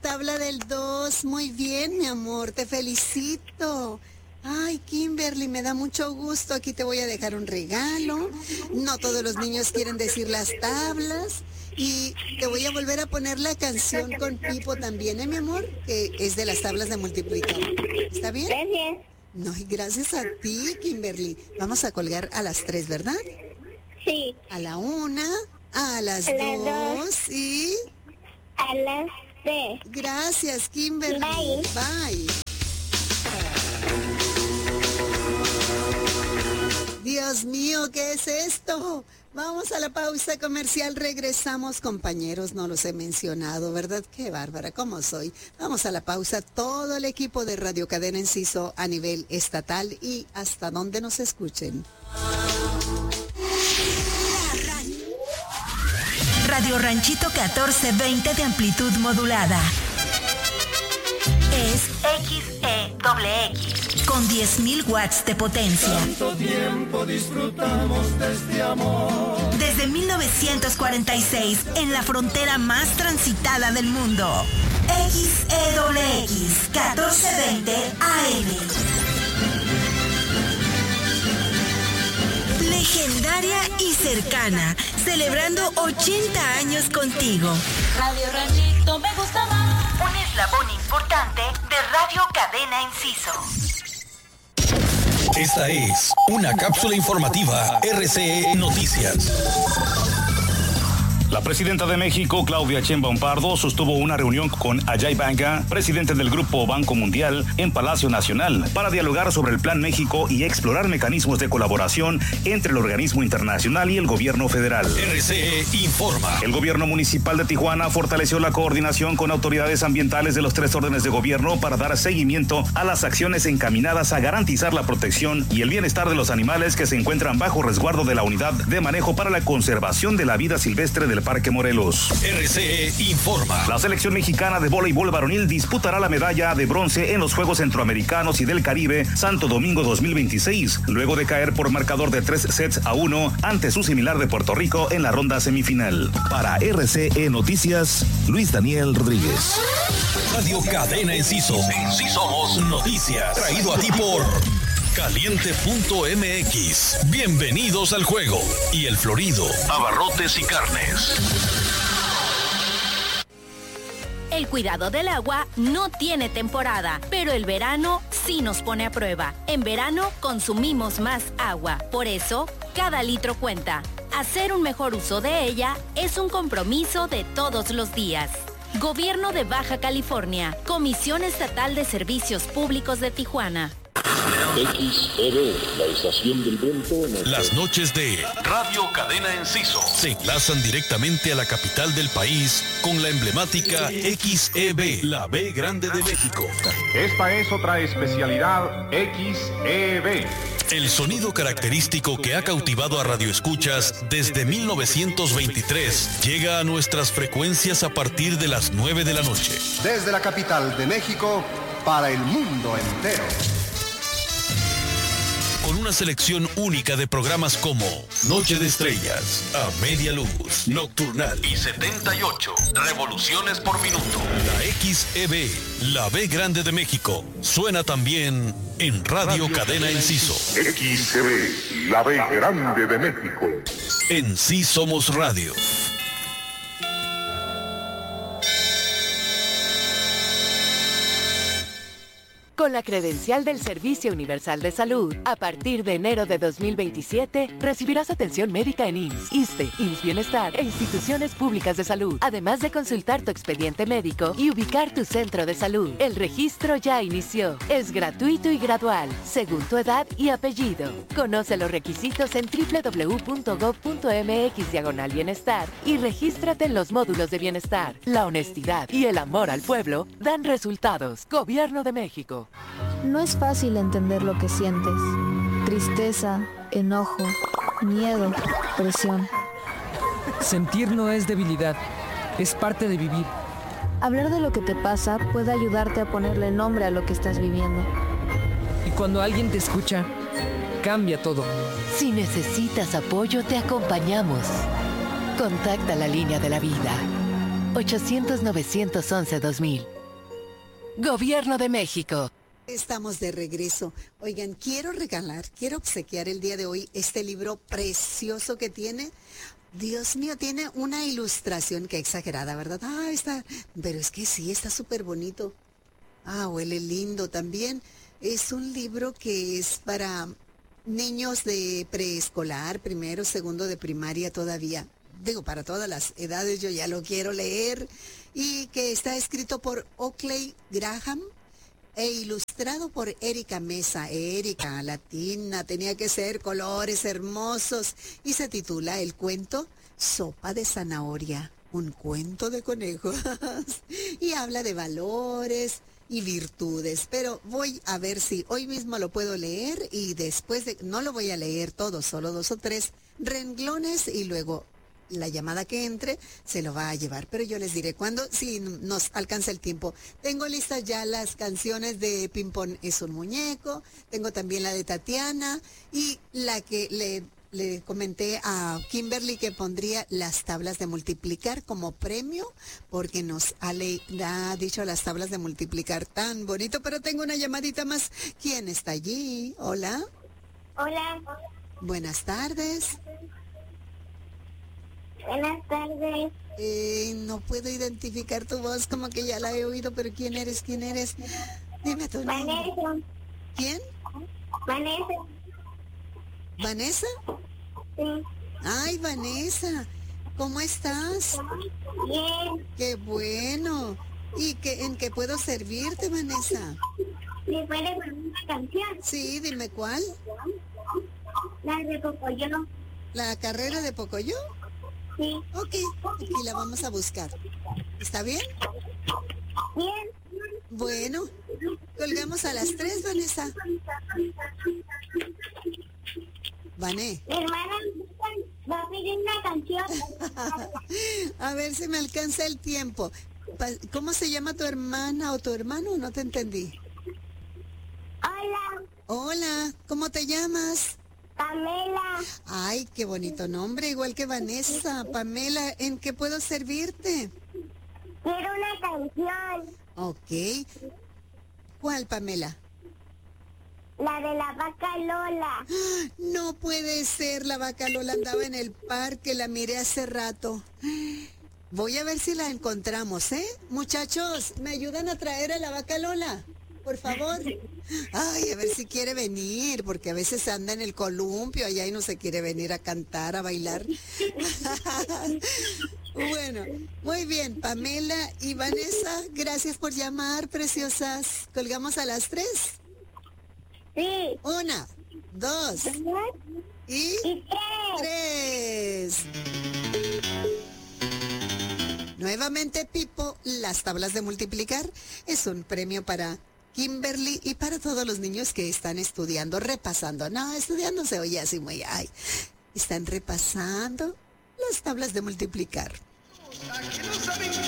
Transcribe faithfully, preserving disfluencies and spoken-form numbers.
tabla del dos. Muy bien, mi amor, te felicito. Ay, Kimberly, me da mucho gusto. Aquí te voy a dejar un regalo. No todos los niños quieren decir las tablas. Y te voy a volver a poner la canción con Pipo también, ¿eh, mi amor? Que es de las tablas de multiplicar. ¿Está bien? Gracias. No, y gracias a ti, Kimberly. Vamos a colgar a las tres, ¿verdad? Sí. A la una, a las A las dos, dos. y... A las tres. Gracias, Kimberly. Bye. Bye. Dios mío, ¿qué es esto? Vamos a la pausa comercial, regresamos, compañeros, no los he mencionado, ¿verdad? Qué bárbara, ¿cómo soy? Vamos a la pausa, todo el equipo de Radio Cadena Enciso a nivel estatal y hasta donde nos escuchen. Radio Ranchito catorce veinte de amplitud modulada. Es X E X con diez mil watts de potencia. Tanto tiempo disfrutamos de este amor. Desde mil novecientos cuarenta y seis, en la frontera más transitada del mundo. X E X catorce veinte A M. Legendaria y cercana, celebrando ochenta años contigo. Radio Ranchito me gusta más. Un eslabón importante de Radio Cadena Enciso. Esta es una cápsula informativa R C E Noticias. La presidenta de México, Claudia Sheinbaum Pardo, sostuvo una reunión con Ajay Banga, presidente del Grupo Banco Mundial, en Palacio Nacional, para dialogar sobre el Plan México y explorar mecanismos de colaboración entre el organismo internacional y el gobierno federal. R C E informa. El gobierno municipal de Tijuana fortaleció la coordinación con autoridades ambientales de los tres órdenes de gobierno para dar seguimiento a las acciones encaminadas a garantizar la protección y el bienestar de los animales que se encuentran bajo resguardo de la Unidad de Manejo para la Conservación de la Vida Silvestre del Parque Morelos. R C E informa. La selección mexicana de voleibol varonil disputará la medalla de bronce en los Juegos Centroamericanos y del Caribe Santo Domingo dos mil veintiséis, luego de caer por marcador de tres sets a uno ante su similar de Puerto Rico en la ronda semifinal. Para R C E Noticias, Luis Daniel Rodríguez. Radio Cadena Enciso. En sí somos noticias. Traído a ti por Caliente punto M X. Bienvenidos al juego. Y El Florido, abarrotes y carnes. El cuidado del agua no tiene temporada, pero el verano sí nos pone a prueba. En verano consumimos más agua. Por eso, cada litro cuenta. Hacer un mejor uso de ella es un compromiso de todos los días. Gobierno de Baja California. Comisión Estatal de Servicios Públicos de Tijuana. X E B, la estación del viento. Las noches de Radio Cadena Enciso se enlazan directamente a la capital del país con la emblemática X E B, la B grande de México. Esta es otra especialidad X E B. El sonido característico que ha cautivado a radioescuchas desde mil novecientos veintitrés llega a nuestras frecuencias a partir de las nueve de la noche. Desde la capital de México para el mundo entero. Con una selección única de programas como Noche de Estrellas, A Media Luz, Nocturnal y setenta y ocho Revoluciones por Minuto. La X E B, la B grande de México, suena también en Radio, Radio Cadena Enciso. X E B, la B grande de México. En Sí Somos Radio. Con la credencial del Servicio Universal de Salud, a partir de enero de dos mil veintisiete, recibirás atención médica en I M S S, ISSSTE, I M S S Bienestar e instituciones públicas de salud, además de consultar tu expediente médico y ubicar tu centro de salud. El registro ya inició. Es gratuito y gradual, según tu edad y apellido. Conoce los requisitos en doble u doble u doble u punto gob punto eme equis diagonal bienestar y regístrate en los módulos de bienestar. La honestidad y el amor al pueblo dan resultados. Gobierno de México. No es fácil entender lo que sientes. Tristeza, enojo, miedo, presión. Sentir no es debilidad, es parte de vivir. Hablar de lo que te pasa puede ayudarte a ponerle nombre a lo que estás viviendo. Y cuando alguien te escucha, cambia todo. Si necesitas apoyo, te acompañamos. Contacta la línea de la vida. ochocientos, novecientos once, dos mil. Gobierno de México. Estamos de regreso. Oigan, quiero regalar, quiero obsequiar el día de hoy este libro precioso que tiene. Dios mío, tiene una ilustración que exagerada, ¿verdad? Ah, está, pero es que sí, está súper bonito. Ah, huele lindo también. Es un libro que es para niños de preescolar, primero, segundo de primaria todavía. Digo, para todas las edades, yo ya lo quiero leer. Y que está escrito por Oakley Graham e ilustrado por Erika Mesa. Erika, latina, tenía que ser colores hermosos. Y se titula el cuento Sopa de Zanahoria, un cuento de conejos. Y habla de valores y virtudes, pero voy a ver si hoy mismo lo puedo leer y después de, no lo voy a leer todo, solo dos o tres renglones y luego la llamada que entre se lo va a llevar, pero yo les diré cuándo, si nos alcanza el tiempo. Tengo listas ya las canciones de Pimpón es un muñeco, tengo también la de Tatiana y la que le, le comenté a Kimberly que pondría las tablas de multiplicar como premio, porque nos ha, le, ha dicho las tablas de multiplicar tan bonito, pero tengo una llamadita más. ¿Quién está allí? Hola. Hola. Buenas tardes. Buenas tardes. Eh, no puedo identificar tu voz, como que ya la he oído, pero ¿quién eres? ¿Quién eres? Dime tu nombre. Vanessa. ¿Quién? Vanessa. ¿Vanessa? Sí. Ay, Vanessa, ¿cómo estás? Bien. Qué bueno. ¿Y qué, en qué puedo servirte, Vanessa? ¿Me puedes poner una canción? Sí, dime cuál. La de Pocoyo. ¿La carrera de Pocoyo? Sí. Ok, aquí la vamos a buscar. ¿Está bien? Bien. Bueno, colgamos a las tres, Vanessa. Vané. Mi hermana va a pedir una canción. A ver si me alcanza el tiempo. ¿Cómo se llama tu hermana o tu hermano? No te entendí. Hola. Hola, ¿cómo te llamas? Pamela. Ay, qué bonito nombre, igual que Vanessa. Pamela, ¿en qué puedo servirte? Quiero una canción. Ok. ¿Cuál, Pamela? La de la vaca Lola. No puede ser, la vaca Lola andaba en el parque, la miré hace rato. Voy a ver si la encontramos, ¿eh? Muchachos, ¿me ayudan a traer a la vaca Lola? Por favor. Ay, a ver si quiere venir, porque a veces anda en el columpio allá y no se quiere venir a cantar, a bailar. Bueno, muy bien, Pamela y Vanessa, gracias por llamar, preciosas. ¿Colgamos a las tres? Sí. Una, dos y, y tres. tres. Nuevamente, Pipo, las tablas de multiplicar es un premio para Kimberly y para todos los niños que están estudiando, repasando. No, estudiando se oye así muy, ay, están repasando las tablas de multiplicar.